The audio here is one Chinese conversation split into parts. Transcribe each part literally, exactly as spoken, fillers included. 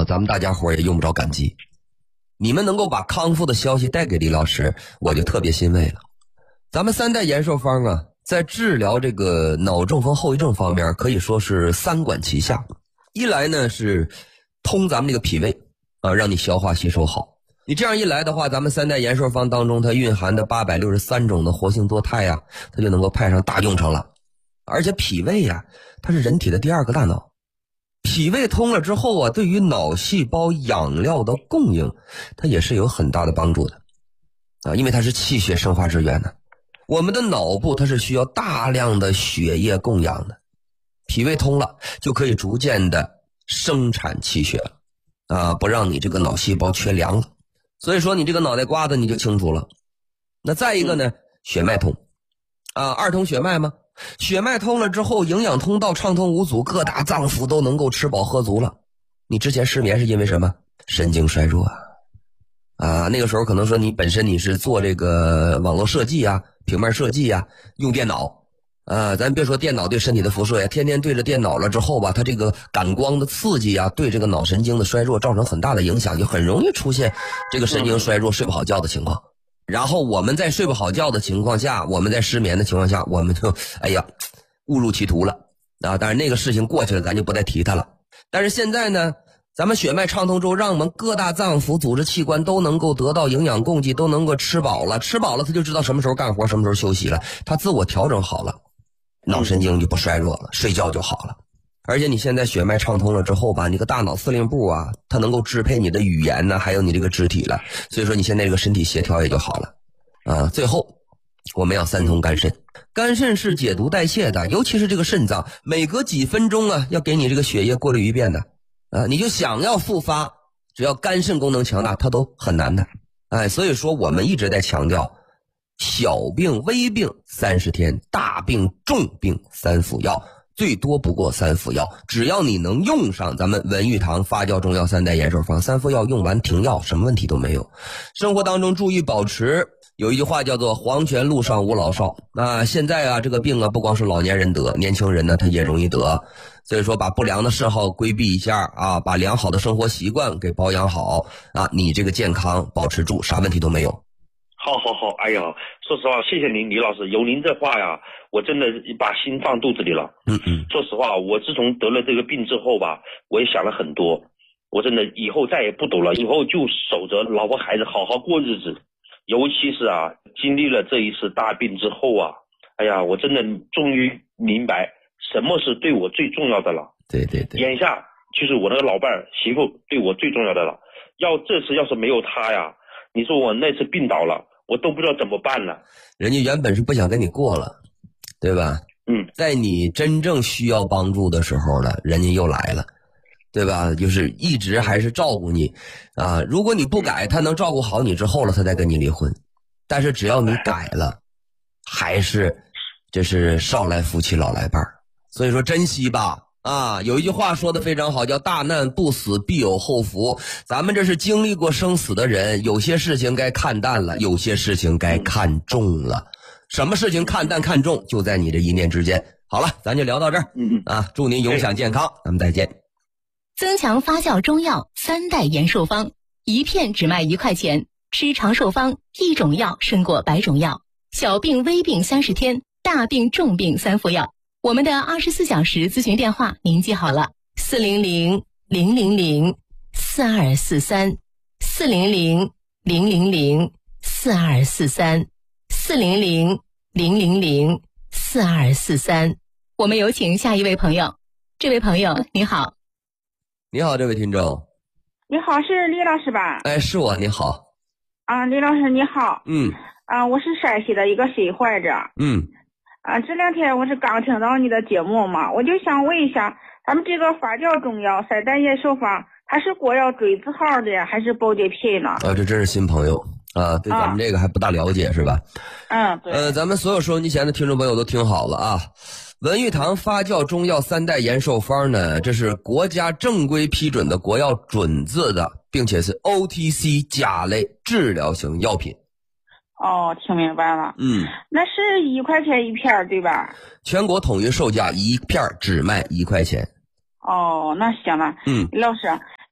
咱们大家伙也用不着感激。你们能够把康复的消息带给李老师，我就特别欣慰了。咱们三代延寿方啊，在治疗这个脑中风后遗症方面可以说是三管齐下。一来呢是通咱们这个脾胃啊，让你消化吸收好。你这样一来的话，咱们三代延寿方当中它蕴含的八百六十三种的活性多肽啊，它就能够派上大用场了。而且脾胃呀、啊，它是人体的第二个大脑。脾胃通了之后啊，对于脑细胞养料的供应，它也是有很大的帮助的啊，因为它是气血生化之源呢。我们的脑部它是需要大量的血液供养的，脾胃通了就可以逐渐的生产气血了啊，不让你这个脑细胞缺粮了。所以说你这个脑袋瓜子你就清楚了。那再一个呢，血脉通啊，二通血脉吗？血脉通了之后，营养通道畅通无阻，各大脏腑都能够吃饱喝足了。你之前失眠是因为什么？神经衰弱啊！啊，那个时候可能说你本身你是做这个网络设计啊、平面设计啊，用电脑啊，咱别说电脑对身体的辐射呀，天天对着电脑了之后吧，它这个感光的刺激啊，对这个脑神经的衰弱造成很大的影响，就很容易出现这个神经衰弱、睡不好觉的情况。然后我们在睡不好觉的情况下，我们在失眠的情况下，我们就哎呀误入歧途了啊！当然那个事情过去了，咱就不再提它了。但是现在呢，咱们血脉畅通之后，让我们各大脏腑、组织器官都能够得到营养供给，都能够吃饱了，吃饱了他就知道什么时候干活，什么时候休息了，他自我调整好了，脑神经就不衰弱了，睡觉就好了。而且你现在血脉畅通了之后吧，你个大脑司令部啊，它能够支配你的语言呢，还有你这个肢体了，所以说你现在这个身体协调也就好了啊。最后我们要三通肝肾，肝肾是解毒代谢的，尤其是这个肾脏，每隔几分钟啊要给你这个血液过滤一遍的啊，你就想要复发，只要肝肾功能强大，它都很难的。哎，所以说我们一直在强调，小病微病三十天，大病重病三服药。最多不过三副药，只要你能用上咱们文玉堂发酵中药三代延寿方，三副药用完停药，什么问题都没有。生活当中注意保持，有一句话叫做黄泉路上无老少啊。现在啊这个病啊不光是老年人得，年轻人呢他也容易得，所以说把不良的嗜好规避一下啊，把良好的生活习惯给保养好啊，你这个健康保持住，啥问题都没有。 好好好，哎呀，说实话，谢谢您，李老师，有您这话呀，我真的把心放肚子里了。 嗯嗯， 说实话，我自从得了这个病之后吧，我也想了很多，我真的以后再也不赌了，以后就守着老婆孩子好好过日子。尤其是啊，经历了这一次大病之后啊，哎呀，我真的终于明白什么是对我最重要的了。 对对对， 眼下就是我那个老伴儿媳妇对我最重要的了。要这次要是没有她呀，你说我那次病倒了，我都不知道怎么办了。 人家原本是不想跟你过了，对吧？ 嗯， 在你真正需要帮助的时候了，人家又来了，对吧？就是一直还是照顾你啊。如果你不改，他能照顾好你之后了，他再跟你离婚。但是只要你改了，还是这是少来夫妻老来伴儿。所以说珍惜吧。啊，有一句话说的非常好，叫大难不死必有后福。咱们这是经历过生死的人，有些事情该看淡了，有些事情该看重了。什么事情看淡看重，就在你这一念之间。好了，咱就聊到这儿。 嗯嗯啊，祝您永享健康，咱们再见。 增强发酵中药三代延寿方，一片只卖一块钱，吃长寿方，一种药胜过百种药。小病微病三十天，大病重病三副药。我们的二十四小时咨询电话您记好了，四零零零零零四二四三，四零零零零零四二四三，四零零零零零四二四三。我们有请下一位朋友。这位朋友你好。 你好，这位听众。 你好，是李老师吧？ 哎，是我，你好。 啊，李老师你好。 嗯。 啊，我是陕西的一个心患者。 嗯。 啊，这两天我是刚听到你的节目嘛，我就想问一下，咱们这个发酵中药三代延寿方，它是国药锥子号的还是保健品呢？ 啊，这真是新朋友啊，对咱们这个还不大了解、啊、是吧？ 嗯，对。 呃，咱们所有收音机前的听众朋友都听好了啊，文玉堂发酵中药三代延寿方呢，这是国家正规批准的国药准字的，并且是 O T C 甲类治疗型药品。 哦，听明白了。 嗯， 那是一块钱一片对吧？ 全国统一售价一片只卖一块钱。 哦，那行了。 嗯， 李老师，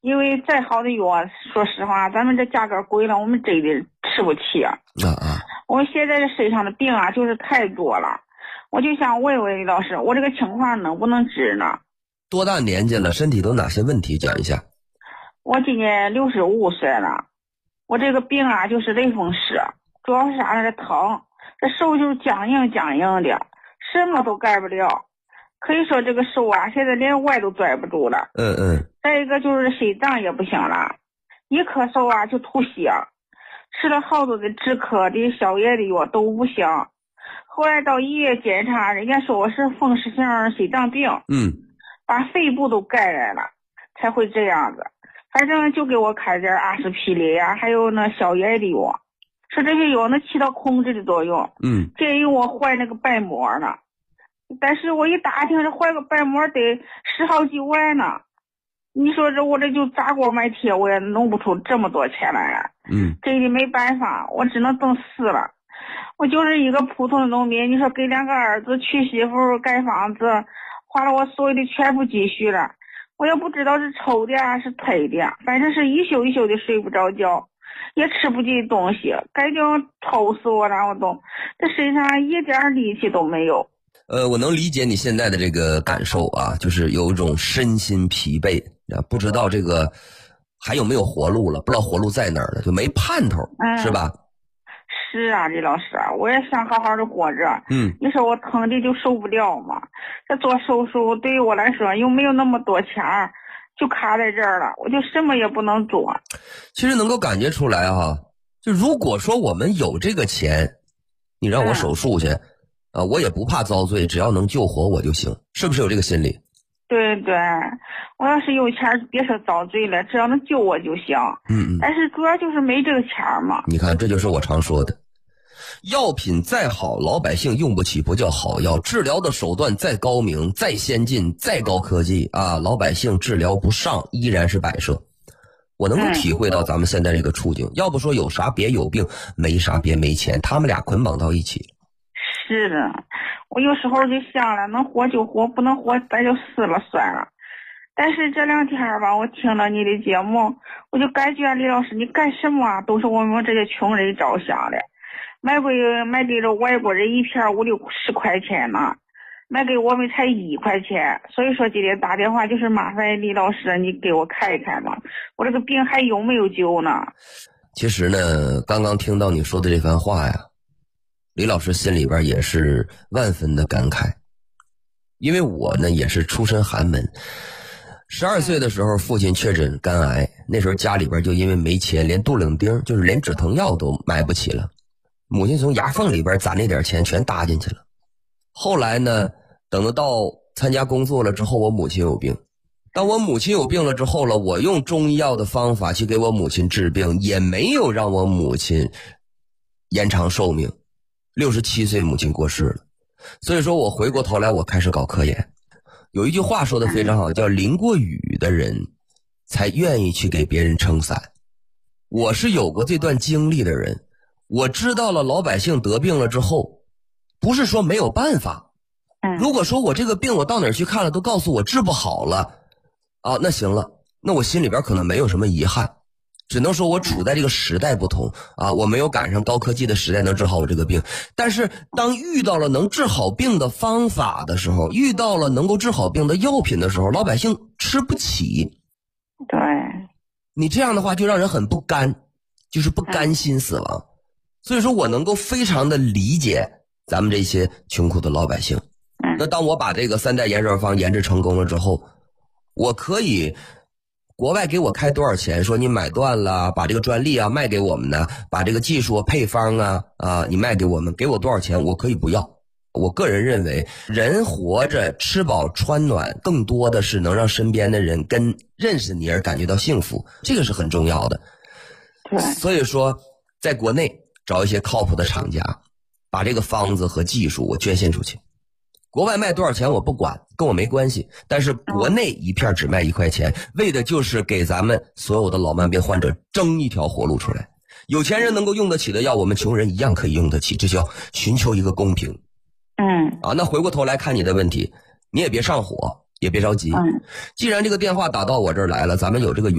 因为再好的药，说实话，咱们这价格贵了，我们真的吃不起啊。 啊啊！ 我现在这身上的病啊，就是太多了，我就想问问李老师，我这个情况能不能治呢？ 多大年纪了？身体都哪些问题？讲一下。 我今年六十五岁了，我这个病啊，就是类风湿，主要是啥呢？这疼，这手就是僵硬僵硬的，什么都干不了。可以说这个手啊，现在连歪都拽不住了。 嗯嗯。 再一个就是心脏也不行了，一咳嗽啊就吐血，吃了好多的止咳的消炎的药都不行。后来到医院检查，人家说我是风湿性心脏病， 嗯， 把肺部都感染了，才会这样子。反正就给我开点阿司匹林呀，还有那消炎的药，说这些药能起到控制的作用。 嗯， 建议我换那个瓣膜呢。但是我一打听，这换个瓣膜得十好几万呢。你说这我这就砸锅卖铁，我也弄不出这么多钱来啊。 嗯， 真的没办法，我只能等死了。我就是一个普通的农民，你说给两个儿子娶媳妇盖房子，花了我所有的全部积蓄了，我也不知道是抽的啊是推的，反正是一宿一宿的睡不着觉，也吃不进东西，感觉抽死我了，我都这身上一点力气都没有。 呃，我能理解你现在的这个感受啊，就是有一种身心疲惫啊，不知道这个还有没有活路了，不知道活路在哪儿了，就没盼头，嗯、是吧？ 是啊，李老师，我也想好好的活着。 嗯， 你说我疼的就受不了嘛，这做手术对于我来说又没有那么多钱，就卡在这儿了，我就什么也不能做。 其实能够感觉出来哈，就如果说我们有这个钱，你让我手术去。嗯啊，我也不怕遭罪，只要能救活我就行，是不是有这个心理？ 对对，我要是有钱，别说遭罪了，只要能救我就行。 嗯嗯。 但是主要就是没这个钱嘛。 你看，这就是我常说的，药品再好，老百姓用不起不叫好药；治疗的手段再高明、再先进、再高科技啊，老百姓治疗不上，依然是摆设。我能够体会到咱们现在这个处境，嗯、要不说有啥别有病，没啥别没钱，他们俩捆绑到一起。 是的，我有时候就想了，能活就活，不能活咱就死了算了。但是这两天吧，我听了你的节目，我就感觉李老师你干什么啊，都是我们这些穷人着想的。卖给卖给了外国人一片五六十块钱呢，卖给我们才一块钱。所以说今天打电话就是麻烦李老师你给我看一看嘛，我这个病还有没有救呢？ 其实呢，刚刚听到你说的这番话呀，李老师心里边也是万分的感慨，因为我呢也是出身寒门，十二岁的时候父亲确诊肝癌，那时候家里边就因为没钱，连杜冷丁就是连止疼药都买不起了，母亲从牙缝里边攒那点钱全搭进去了。后来呢，等到参加工作了之后，我母亲有病，当我母亲有病了之后了，我用中医药的方法去给我母亲治病，也没有让我母亲延长寿命。六十七岁母亲过世了，所以说我回过头来我开始搞科研。有一句话说的非常好，叫淋过雨的人才愿意去给别人撑伞。我是有过这段经历的人，我知道了老百姓得病了之后，不是说没有办法。如果说我这个病我到哪儿去看了都告诉我治不好了啊，那行了，那我心里边可能没有什么遗憾。只能说我处在这个时代不同啊，我没有赶上高科技的时代能治好我这个病。但是当遇到了能治好病的方法的时候，遇到了能够治好病的药品的时候，老百姓吃不起。 对， 你这样的话就让人很不甘，就是不甘心死亡。所以说我能够非常的理解咱们这些穷苦的老百姓。那当我把这个三代延寿方研制成功了之后，我可以国外给我开多少钱，说你买断了，把这个专利啊卖给我们呢，把这个技术配方啊啊你卖给我们，给我多少钱我可以不要。我个人认为人活着吃饱穿暖，更多的是能让身边的人跟认识你而感觉到幸福，这个是很重要的。所以说在国内找一些靠谱的厂家，把这个方子和技术我捐献出去。国外卖多少钱我不管，跟我没关系，但是国内一片只卖一块钱，为的就是给咱们所有的老慢病患者争一条活路出来。有钱人能够用得起的药，我们穷人一样可以用得起，这叫寻求一个公平。 嗯， 啊，那回过头来看你的问题，你也别上火，也别着急。既然这个电话打到我这儿来了，咱们有这个